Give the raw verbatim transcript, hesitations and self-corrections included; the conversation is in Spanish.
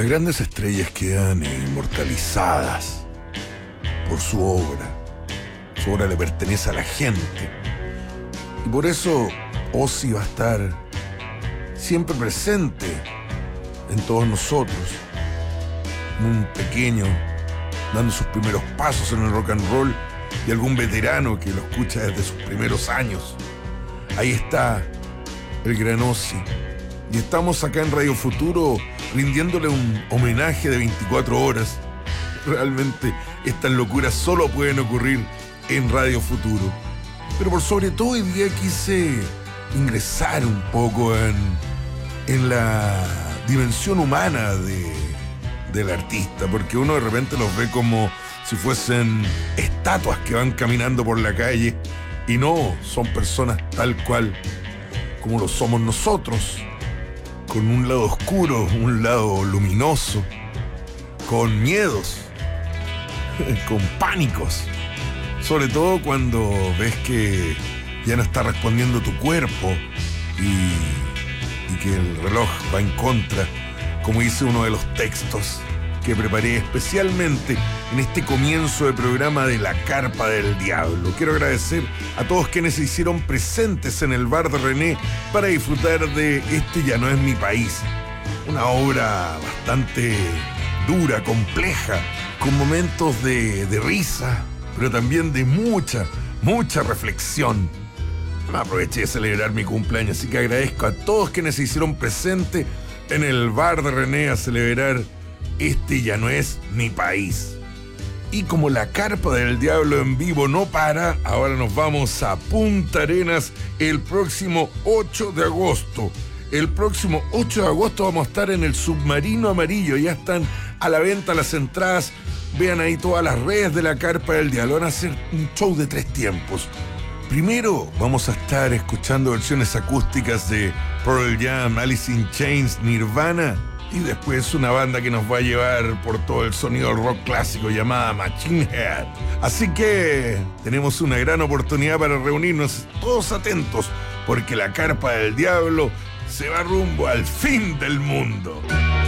Las grandes estrellas quedan inmortalizadas por su obra. Su obra le pertenece a la gente. Y por eso Ozzy va a estar siempre presente en todos nosotros. Un pequeño dando sus primeros pasos en el rock and roll y algún veterano que lo escucha desde sus primeros años. Ahí está el gran Ozzy. Y estamos acá en Radio Futuro rindiéndole un homenaje de veinticuatro horas. Realmente estas locuras solo pueden ocurrir en Radio Futuro. Pero por sobre todo hoy día quise ingresar un poco en, en la dimensión humana de, del artista, porque uno de repente los ve como si fuesen estatuas que van caminando por la calle, y no, son personas tal cual como lo somos nosotros, con un lado oscuro, un lado luminoso, con miedos, con pánicos, sobre todo cuando ves que ya no está respondiendo tu cuerpo y, y que el reloj va en contra, como dice uno de los textos que preparé especialmente en este comienzo de programa de La Carpa del Diablo. Quiero agradecer a todos quienes se hicieron presentes en el bar de René para disfrutar de Este ya no es mi país. Una obra bastante dura, compleja, con momentos de, de risa, pero también de mucha, mucha reflexión. Me aproveché de celebrar mi cumpleaños, así que agradezco a todos quienes se hicieron presentes en el bar de René a celebrar Este ya no es mi país. Y como La Carpa del Diablo en vivo no para, ahora nos vamos a Punta Arenas el próximo ocho de agosto. El próximo ocho de agosto vamos a estar en el Submarino Amarillo. Ya están a la venta las entradas. Vean ahí todas las redes de La Carpa del Diablo. Van a hacer un show de tres tiempos. Primero vamos a estar escuchando versiones acústicas de Pearl Jam, Alice in Chains, Nirvana. Y después una banda que nos va a llevar por todo el sonido del rock clásico llamada Machine Head. Así que tenemos una gran oportunidad para reunirnos todos atentos, porque La Carpa del Diablo se va rumbo al fin del mundo.